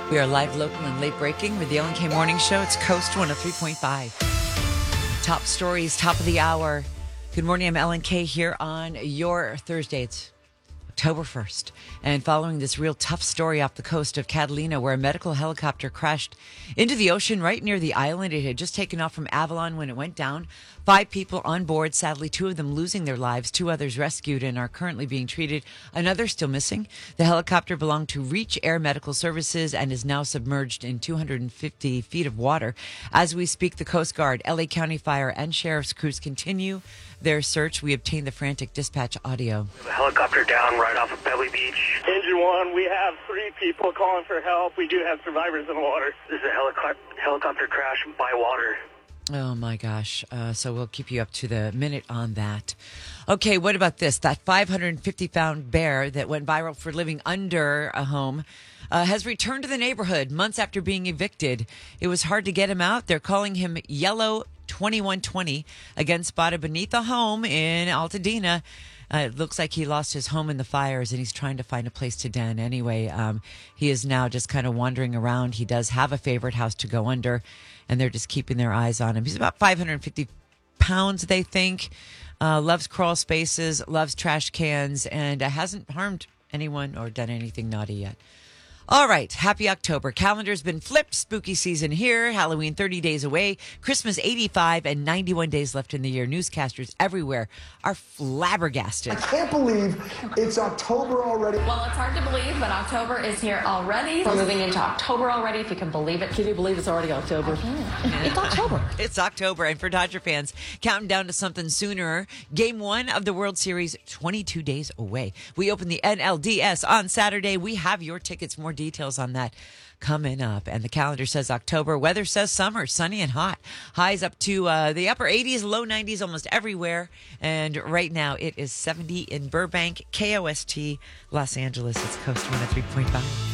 We are live, local, and late breaking with the Ellen K Morning Show. It's Coast 103.5. Top stories, top of the hour. Good morning. I'm Ellen K here on your Thursday. It's October 1st. And following this real tough story off the coast of Catalina, where a medical helicopter crashed into the ocean right near the island. It had just taken off from Avalon when it went down. 5 people on board, sadly 2 of them losing their lives, 2 others rescued and are currently being treated. Another still missing. The helicopter belonged to Reach Air Medical Services and is now submerged in 250 feet of water. As we speak, the Coast Guard, LA County Fire, and Sheriff's crews continue their search. We obtained the frantic dispatch audio. The helicopter down right off of Belly Beach. Engine 1, we have 3 people calling for help. We do have survivors in the water. This is a helicopter crash by water. Oh, my gosh. So we'll keep you up to the minute on that. Okay, what about this? That 550-pound bear that went viral for living under a home has returned to the neighborhood months after being evicted. It was hard to get him out. They're calling him Yellow 2120, again spotted beneath a home in Altadena. It looks like he lost his home in the fires and he's trying to find a place to den anyway. He is now just kind of wandering around. He does have a favorite house to go under, and they're just keeping their eyes on him. He's about 550 pounds, they think. Loves crawl spaces, loves trash cans, and hasn't harmed anyone or done anything naughty yet. All right. Happy October. Calendar's been flipped. Spooky season here. Halloween 30 days away. Christmas 85 and 91 days left in the year. Newscasters everywhere are flabbergasted. I can't believe it's October already. Well, it's hard to believe, but October is here already. We're moving into October already, if you can believe it. Can you believe it's already October? I can. It's October. It's October. And for Dodger fans, counting down to something sooner. Game 1 of the World Series, 22 days away. We open the NLDS on Saturday. We have your tickets. More details on that coming up. And the calendar says October. Weather says summer, sunny and hot. Highs up to the upper 80s, low 90s almost everywhere. And right now it is 70 in Burbank, KOST, Los Angeles. It's Coast 103.5.